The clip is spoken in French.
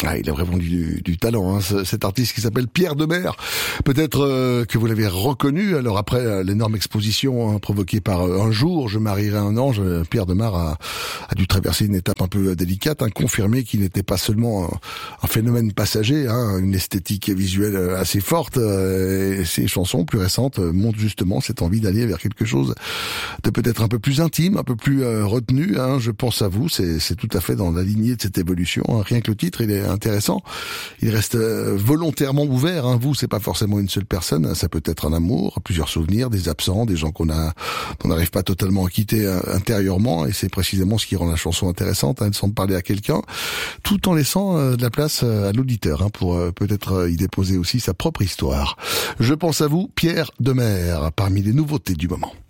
Ah, il a vraiment du talent, hein, cet artiste qui s'appelle Pierre Demers. Peut-être que vous l'avez reconnu. Alors après l'énorme exposition provoquée par Un jour, je marierai un ange, Pierre Demers a dû traverser une étape un peu délicate, confirmer qu'il n'était pas seulement un phénomène passager, une esthétique visuelle assez forte. Et ses chansons plus récentes montrent justement cette envie d'aller vers quelque chose de peut-être un peu plus intime, un peu plus retenu. Je pense à vous, c'est tout à fait dans la lignée de cette évolution. Rien que le titre, il est intéressant. Il reste volontairement ouvert. Vous, c'est pas forcément une seule personne. Ça peut être un amour, plusieurs souvenirs, des absents, des gens qu'on n'arrive pas totalement à quitter intérieurement. Et c'est précisément ce qui rend la chanson intéressante, de s'en parler à quelqu'un, tout en laissant de la place à l'auditeur pour peut-être y déposer aussi sa propre histoire. Je pense à vous, Pierre Demers, parmi les nouveautés du moment.